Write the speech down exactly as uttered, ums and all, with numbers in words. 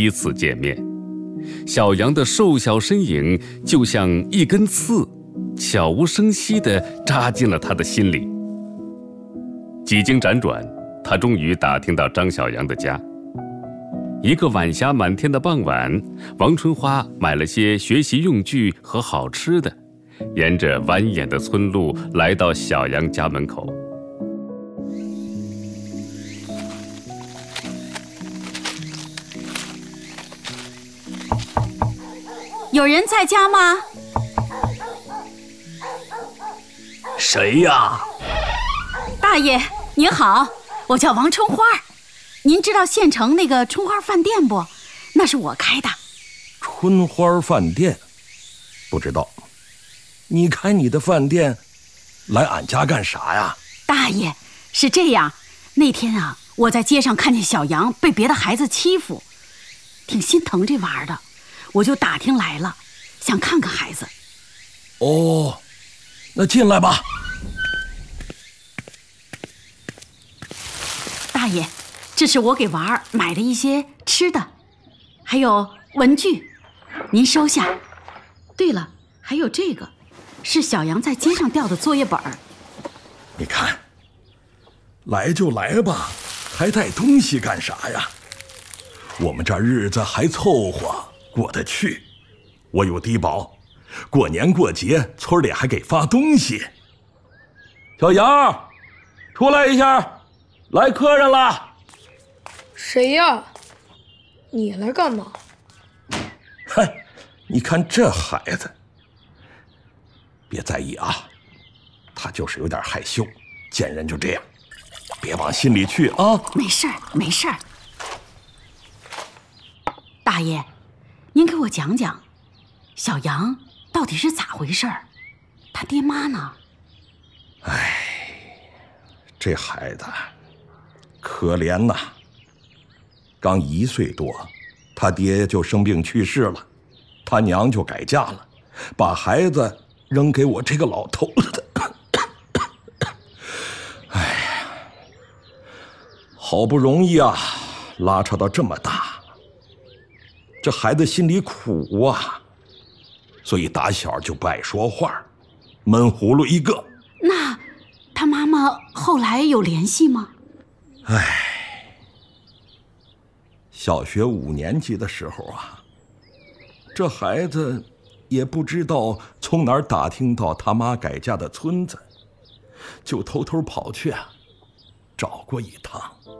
一次见面，小杨的瘦小身影就像一根刺，悄无声息地扎进了他的心里。几经辗转，他终于打听到张小杨的家。一个晚霞满天的傍晚，王春花买了些学习用具和好吃的，沿着蜿蜒的村路来到小杨家门口。 有人在家吗？ 谁呀？ 大爷您好，我叫王春花。您知道县城那个春花饭店不？那是我开的。 春花饭店？不知道。你开你的饭店来俺家干啥呀？ 大爷，是这样，那天啊，我在街上看见小杨被别的孩子欺负，挺心疼这娃儿的，我就打听来了，想看看孩子。 哦，那进来吧。 大爷，这是我给娃儿买的一些吃的，还有文具，您收下。对了，还有这个，是小杨在街上掉的作业本儿。 你看，来就来吧，还带东西干啥呀？我们这日子还凑合过得去，我有低保，过年过节村里还给发东西。小杨，出来一下，来客人了。 谁呀？你来干嘛？ 嗨，你看这孩子，别在意啊，他就是有点害羞，见人就这样，别往心里去啊。 没事儿，没事儿。大爷，您给我讲讲，小杨到底是咋回事儿？他爹妈呢？ 哎，这孩子可怜呐，刚一岁多，他爹就生病去世了，他娘就改嫁了，把孩子扔给我这个老头子。哎呀，好不容易啊，拉扯到这么大，这孩子心里苦啊，所以打小就不爱说话，闷葫芦一个。 那他妈妈后来有联系吗？ 哎，小学五年级的时候啊，这孩子也不知道从哪儿打听到他妈改嫁的村子，就偷偷跑去啊，找过一趟。